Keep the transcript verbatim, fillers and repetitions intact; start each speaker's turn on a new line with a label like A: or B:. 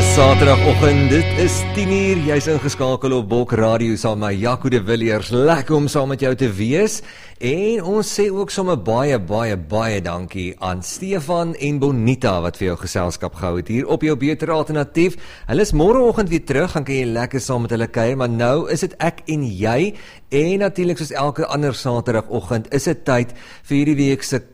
A: Saterdagoggend, dit is tien uur, jy is ingeskakel op Bok Radio saam met Jaco de Villiers, lekker om saam met jou te wees, en ons sê ook sommer baie, baie, baie dankie aan Stefan en Bonita, wat vir jou geselskap gehou het hier op jou Beter Alternatief. Hulle is morgenoggend weer terug, gaan kan jy lekker saam met hulle kuier, maar nou is dit ek en jy, en natuurlik soos elke ander Saterdagoggend, is dit tyd vir hierdie week se